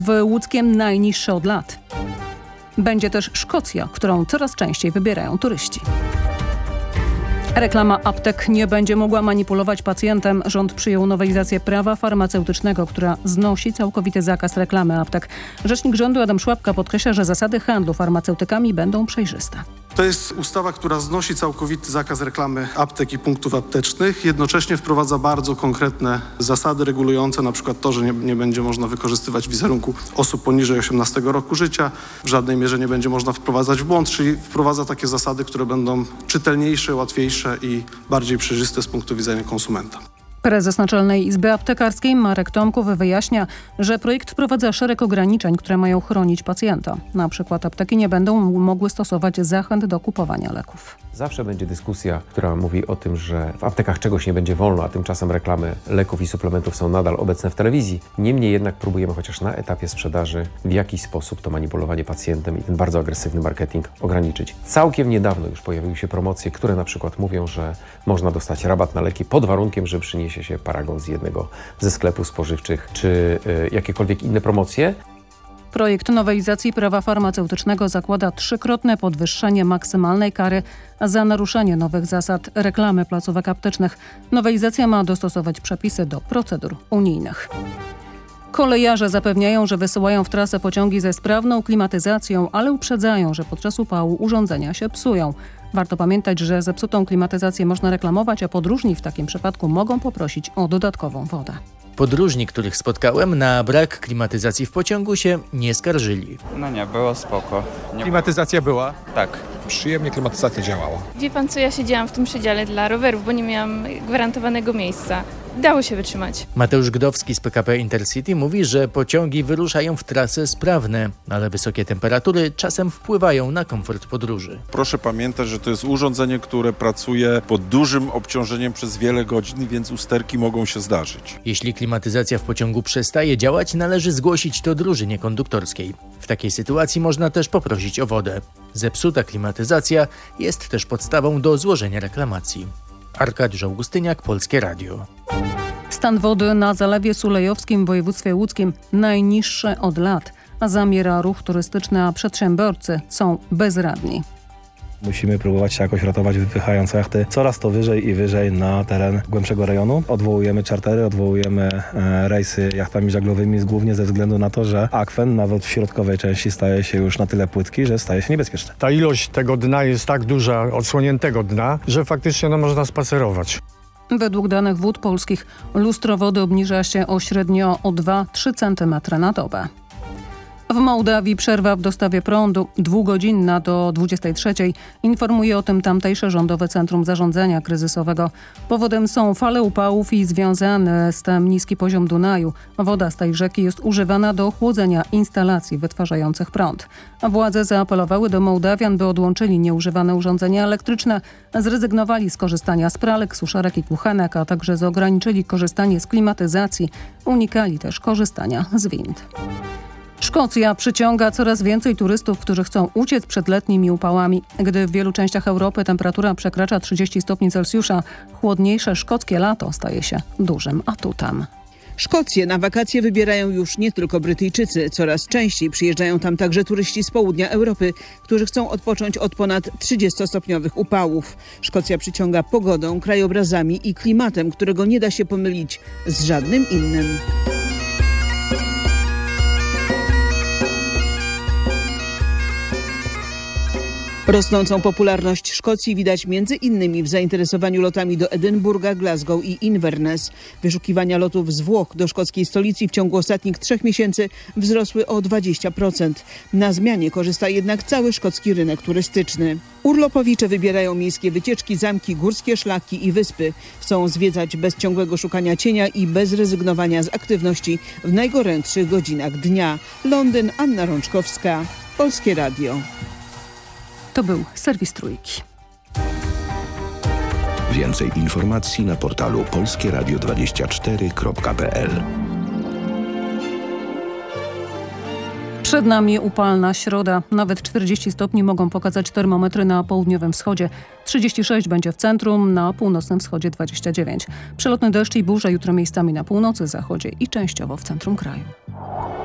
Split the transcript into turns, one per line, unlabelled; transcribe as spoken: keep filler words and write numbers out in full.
W Łódzkiem najniższe od lat. Będzie też Szkocja, którą coraz częściej wybierają turyści. Reklama aptek nie będzie mogła manipulować pacjentem. Rząd przyjął nowelizację prawa farmaceutycznego, która znosi całkowity zakaz reklamy aptek. Rzecznik rządu Adam Szłapka podkreśla, że zasady handlu farmaceutykami będą przejrzyste.
To jest ustawa, która znosi całkowity zakaz reklamy aptek i punktów aptecznych. Jednocześnie wprowadza bardzo konkretne zasady regulujące na przykład to, że nie, nie będzie można wykorzystywać wizerunku osób poniżej osiemnastego roku życia. W żadnej mierze nie będzie można wprowadzać w błąd, czyli wprowadza takie zasady, które będą czytelniejsze, łatwiejsze i bardziej przejrzyste z punktu widzenia konsumenta.
Prezes Naczelnej Izby Aptekarskiej Marek Tomków wyjaśnia, że projekt wprowadza szereg ograniczeń, które mają chronić pacjenta. Na przykład apteki nie będą mogły stosować zachęt do kupowania leków.
Zawsze będzie dyskusja, która mówi o tym, że w aptekach czegoś nie będzie wolno, a tymczasem reklamy leków i suplementów są nadal obecne w telewizji. Niemniej jednak próbujemy chociaż na etapie sprzedaży w jakiś sposób to manipulowanie pacjentem i ten bardzo agresywny marketing ograniczyć. Całkiem niedawno już pojawiły się promocje, które na przykład mówią, że można dostać rabat na leki pod warunkiem, że przyniesie się paragon z jednego ze sklepów spożywczych, czy y, jakiekolwiek inne promocje.
Projekt nowelizacji prawa farmaceutycznego zakłada trzykrotne podwyższenie maksymalnej kary za naruszenie nowych zasad reklamy placówek aptecznych. Nowelizacja ma dostosować przepisy do procedur unijnych. Kolejarze zapewniają, że wysyłają w trasę pociągi ze sprawną klimatyzacją, ale uprzedzają, że podczas upału urządzenia się psują. Warto pamiętać, że zepsutą klimatyzację można reklamować, a podróżni w takim przypadku mogą poprosić o dodatkową wodę.
Podróżni, których spotkałem, na brak klimatyzacji w pociągu się nie skarżyli.
No nie, było spoko. Nie...
Klimatyzacja była?
Tak.
Przyjemnie klimatyzacja działała.
Wie pan co, ja siedziałam w tym przedziale dla rowerów, bo nie miałam gwarantowanego miejsca. Dało się wytrzymać.
Mateusz Gdowski z P K P Intercity mówi, że pociągi wyruszają w trasy sprawne, ale wysokie temperatury czasem wpływają na komfort podróży.
Proszę pamiętać, że to jest urządzenie, które pracuje pod dużym obciążeniem przez wiele godzin, więc usterki mogą się zdarzyć.
Jeśli klimatyzacja w pociągu przestaje działać, należy zgłosić to drużynie konduktorskiej. W takiej sytuacji można też poprosić o wodę. Zepsuta klimatyzacja jest też podstawą do złożenia reklamacji. Arkadiusz Augustyniak, Polskie Radio.
Stan wody na Zalewie Sulejowskim w województwie łódzkim najniższy od lat, a zamiera ruch turystyczny, a przedsiębiorcy są bezradni.
Musimy próbować się jakoś ratować, wypychając jachty coraz to wyżej i wyżej na teren głębszego rejonu. Odwołujemy czartery, odwołujemy e, rejsy jachtami żaglowymi głównie ze względu na to, że akwen nawet w środkowej części staje się już na tyle płytki, że staje się niebezpieczny.
Ta ilość tego dna jest tak duża, odsłoniętego dna, że faktycznie no, można spacerować.
Według danych Wód Polskich lustro wody obniża się o średnio o dwa do trzech centymetrów na dobę. W Mołdawii przerwa w dostawie prądu dwugodzinna do dwudziestej trzeciej. Informuje o tym tamtejsze Rządowe Centrum Zarządzania Kryzysowego. Powodem są fale upałów i związany z tym niski poziom Dunaju. Woda z tej rzeki jest używana do chłodzenia instalacji wytwarzających prąd. Władze zaapelowały do Mołdawian, by odłączyli nieużywane urządzenia elektryczne, zrezygnowali z korzystania z pralek, suszarek i kuchenek, a także ograniczyli korzystanie z klimatyzacji. Unikali też korzystania z wind. Szkocja przyciąga coraz więcej turystów, którzy chcą uciec przed letnimi upałami. Gdy w wielu częściach Europy temperatura przekracza trzydzieści stopni Celsjusza, chłodniejsze szkockie lato staje się dużym atutem.
Szkocję na wakacje wybierają już nie tylko Brytyjczycy. Coraz częściej przyjeżdżają tam także turyści z południa Europy, którzy chcą odpocząć od ponad trzydziestostopniowych upałów. Szkocja przyciąga pogodą, krajobrazami i klimatem, którego nie da się pomylić z żadnym innym. Rosnącą popularność Szkocji widać między innymi w zainteresowaniu lotami do Edynburga, Glasgow i Inverness. Wyszukiwania lotów z Włoch do szkockiej stolicy w ciągu ostatnich trzech miesięcy wzrosły o dwadzieścia procent. Na zmianie korzysta jednak cały szkocki rynek turystyczny. Urlopowicze wybierają miejskie wycieczki, zamki, górskie szlaki i wyspy. Chcą zwiedzać bez ciągłego szukania cienia i bez rezygnowania z aktywności w najgorętszych godzinach dnia. Londyn, Anna Rączkowska, Polskie Radio.
To był serwis Trójki.
Więcej informacji na portalu polskie radio dwadzieścia cztery kropka p l.
Przed nami upalna środa. Nawet czterdzieści stopni mogą pokazać termometry na południowym wschodzie. trzydzieści sześć będzie w centrum, na północnym wschodzie dwadzieścia dziewięć. Przelotne deszcze i burze jutro miejscami na północy, zachodzie i częściowo w centrum kraju.